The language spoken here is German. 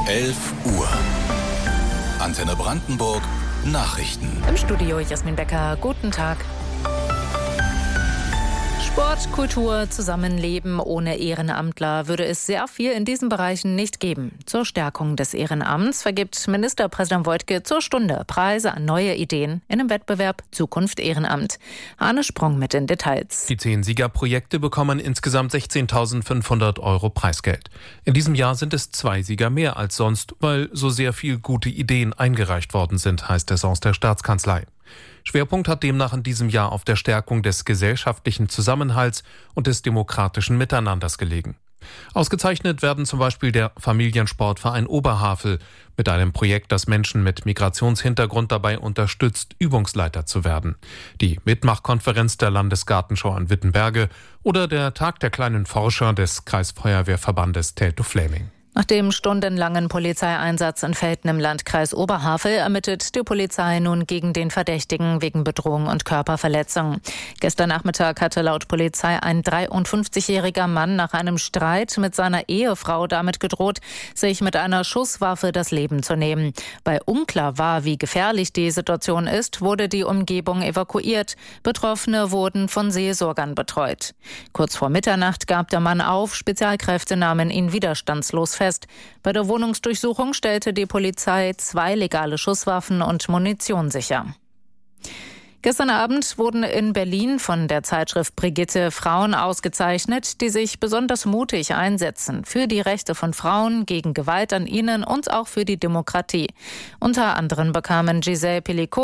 11 Uhr. Antenne Brandenburg Nachrichten. Im Studio Jasmin Becker. Guten Tag. Sport, Kultur, Zusammenleben ohne Ehrenamtler würde es sehr viel in diesen Bereichen nicht geben. Zur Stärkung des Ehrenamts vergibt Ministerpräsident Woidke zur Stunde Preise an neue Ideen in dem Wettbewerb Zukunft Ehrenamt. Arne Sprung mit den Details. Die 10 Siegerprojekte bekommen insgesamt 16.500 € Preisgeld. In diesem Jahr sind es 2 Sieger mehr als sonst, weil so sehr viel gute Ideen eingereicht worden sind, heißt es aus der Staatskanzlei. Schwerpunkt hat demnach in diesem Jahr auf der Stärkung des gesellschaftlichen Zusammenhalts und des demokratischen Miteinanders gelegen. Ausgezeichnet werden zum Beispiel der Familiensportverein Oberhavel mit einem Projekt, das Menschen mit Migrationshintergrund dabei unterstützt, Übungsleiter zu werden. Die Mitmachkonferenz der Landesgartenschau in Wittenberge oder der Tag der kleinen Forscher des Kreisfeuerwehrverbandes Teltow-Fläming. Nach dem stundenlangen Polizeieinsatz in Velten im Landkreis Oberhavel ermittelt die Polizei nun gegen den Verdächtigen wegen Bedrohung und Körperverletzung. Gestern Nachmittag hatte laut Polizei ein 53-jähriger Mann nach einem Streit mit seiner Ehefrau damit gedroht, sich mit einer Schusswaffe das Leben zu nehmen. Weil unklar war, wie gefährlich die Situation ist, wurde die Umgebung evakuiert. Betroffene wurden von Seelsorgern betreut. Kurz vor Mitternacht gab der Mann auf, Spezialkräfte nahmen ihn widerstandslos fest. Bei der Wohnungsdurchsuchung stellte die Polizei 2 legale Schusswaffen und Munition sicher. Gestern Abend wurden in Berlin von der Zeitschrift Brigitte Frauen ausgezeichnet, die sich besonders mutig einsetzen für die Rechte von Frauen, gegen Gewalt an ihnen und auch für die Demokratie. Unter anderem bekamen Giselle Pelicot